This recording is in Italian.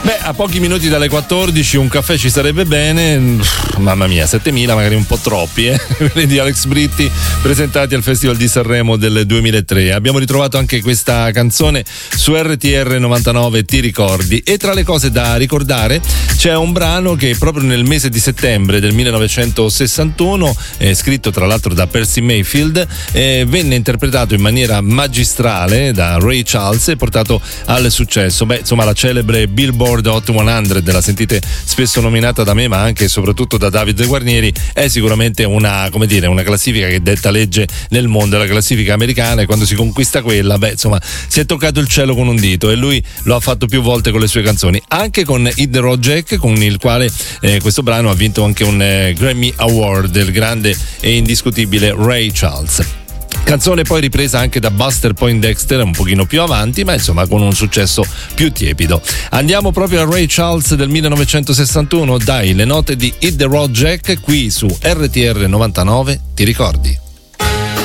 Beh, a pochi minuti dalle 14 un caffè ci sarebbe bene. Mamma mia, 7.000 magari un po' troppi, quelli di Alex Britti presentati al Festival di Sanremo del 2003. Abbiamo ritrovato anche questa canzone su RTR 99, Ti ricordi? E tra le cose da ricordare c'è un brano che proprio nel mese di settembre del 1961, scritto tra l'altro da Percy Mayfield, venne interpretato in maniera magistrale da Ray Charles e portato al successo. Beh, insomma, la celebre Billboard Hot 100, la sentite spesso nominata da me ma anche e soprattutto da Davide Guarnieri, è sicuramente una classifica che detta legge nel mondo, la classifica americana, e quando si conquista quella, beh, insomma, si è toccato il cielo con un dito, e lui lo ha fatto più volte con le sue canzoni, anche con Hit the Road Jack, con il quale questo brano ha vinto anche un Grammy Award del grande e indiscutibile Ray Charles. Canzone poi ripresa anche da Buster Poindexter un pochino più avanti, ma insomma con un successo più tiepido. Andiamo proprio a Ray Charles del 1961, dai, le note di Hit the Road Jack qui su RTR 99, ti ricordi?